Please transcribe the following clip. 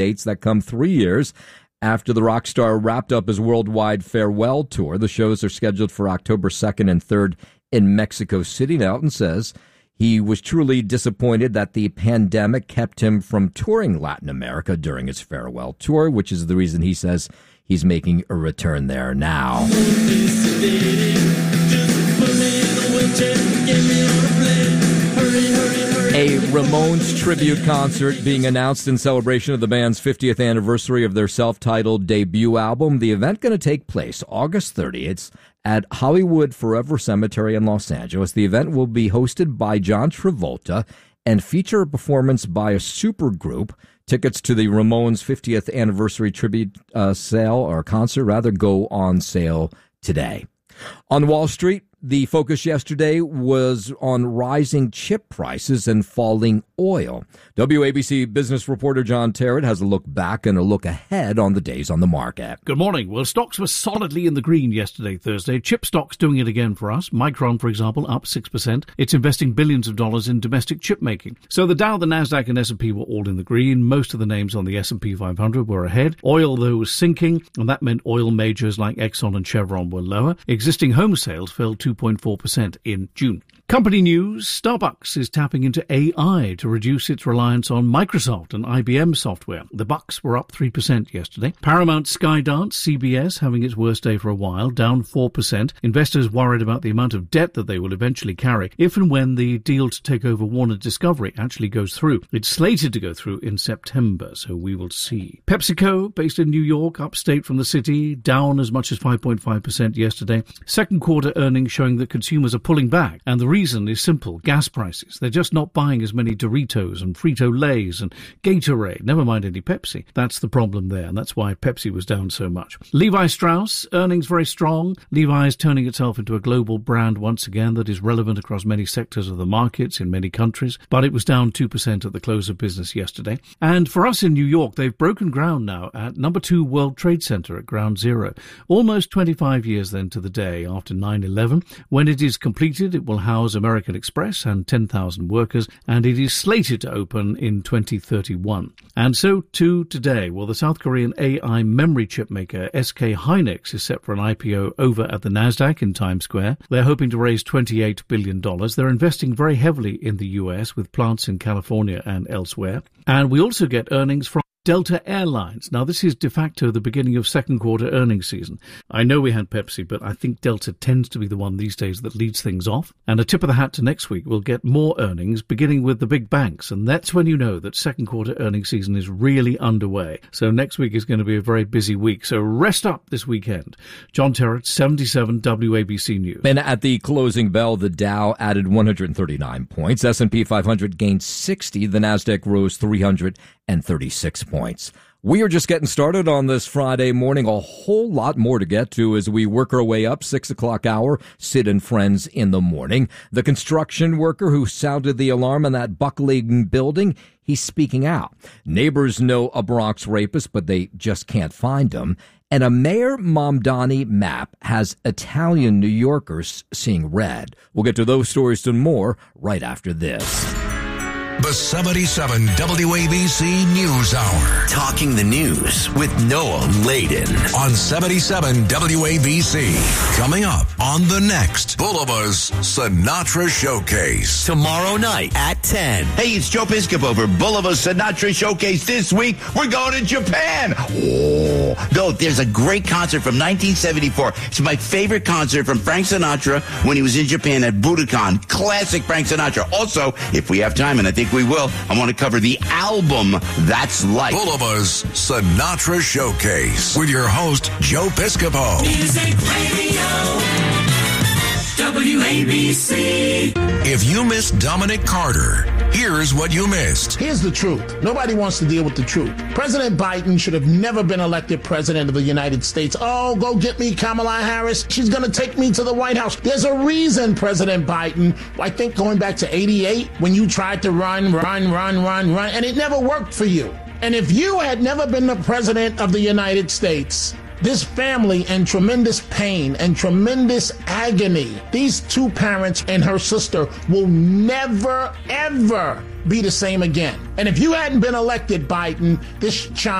dates that come 3 years after the rock star wrapped up his worldwide farewell tour. The shows are scheduled for October 2nd and 3rd in Mexico City. Now, Elton says he was truly disappointed that the pandemic kept him from touring Latin America during his farewell tour, which is the reason he says he's making a return there now. A Ramones tribute concert being announced in celebration of the band's 50th anniversary of their self-titled debut album. The event going to take place August 30th at Hollywood Forever Cemetery in Los Angeles. The event will be hosted by John Travolta and feature a performance by a supergroup. Tickets to the Ramones 50th anniversary tribute concert go on sale today. On Wall Street, the focus yesterday was on rising chip prices and falling oil. WABC business reporter John Terrett has a look back and a look ahead on the days on the market. Good morning. Well, stocks were solidly in the green yesterday, Thursday. Chip stocks doing it again for us. Micron, for example, up 6%. It's investing billions of dollars in domestic chip making. So the Dow, the Nasdaq, and S&P were all in the green. Most of the names on the S&P 500 were ahead. Oil, though, was sinking, and that meant oil majors like Exxon and Chevron were lower. Existing home sales fell 2.4% in June. Company news, Starbucks is tapping into AI to reduce its reliance on Microsoft and IBM software. The Bucks were up 3% yesterday. Paramount, Skydance, CBS having its worst day for a while, down 4%. Investors worried about the amount of debt that they will eventually carry if and when the deal to take over Warner Discovery actually goes through. It's slated to go through in September, so we will see. PepsiCo, based in New York, upstate from the city, down as much as 5.5% yesterday. Second quarter earnings showing that consumers are pulling back, and the reason is simple: gas prices. They're just not buying as many Doritos and Frito-Lays and Gatorade, never mind any Pepsi. That's the problem there, and that's why Pepsi was down so much. Levi Strauss, earnings very strong. Levi's turning itself into a global brand once again that is relevant across many sectors of the markets in many countries, but it was down 2% at the close of business yesterday. And for us in New York, they've broken ground now at number 2 World Trade Center at Ground Zero. Almost 25 years then to the day after 9/11. When it is completed, it will house American Express and 10,000 workers, and it is slated to open in 2031. And so too today. Well, the South Korean AI memory chip maker SK Hynix is set for an IPO over at the Nasdaq in Times Square. They're hoping to raise $28 billion. They're investing very heavily in the US with plants in California and elsewhere. And we also get earnings from Delta Airlines. Now, this is de facto the beginning of second quarter earnings season. I know we had Pepsi, but I think Delta tends to be the one these days that leads things off. And a tip of the hat to next week, we'll get more earnings, beginning with the big banks. And that's when you know that second quarter earnings season is really underway. So next week is going to be a very busy week. So rest up this weekend. John Terrett, 77 WABC News. And at the closing bell, the Dow added 139 points. S&P 500 gained 60. The Nasdaq rose 336 points. We are just getting started on this Friday morning. A whole lot more to get to as we work our way up. 6 o'clock hour, Sid and Friends in the morning. The construction worker who sounded the alarm in that buckling building, he's speaking out. Neighbors know a Bronx rapist, but they just can't find him. And a Mayor Mamdani map has Italian New Yorkers seeing red. We'll get to those stories and more right after this. The 77 WABC News Hour. Talking the news with Noah Layden. On 77 WABC. Coming up on the next Bulava's Sinatra Showcase. Tomorrow night at 10. Hey, it's Joe Piscopo for Bulava's Sinatra Showcase. This week, we're going to Japan. Oh, no, there's a great concert from 1974. It's my favorite concert from Frank Sinatra when he was in Japan at Budokan. Classic Frank Sinatra. Also, if we have time, and I think we will, I want to cover the album That's Life. Bulava's Sinatra Showcase with your host, Joe Piscopo. Music Radio. WABC. If you missed Dominic Carter, here's what you missed. Here's the truth. Nobody wants to deal with the truth. President Biden should have never been elected president of the United States. Oh, go get me Kamala Harris. She's going to take me to the White House. There's a reason, President Biden. I think going back to 88, when you tried to run, and it never worked for you. And if you had never been the president of the United States, this family in tremendous pain and tremendous agony, these two parents and her sister will never, ever be the same again. And if you hadn't been elected, Biden, this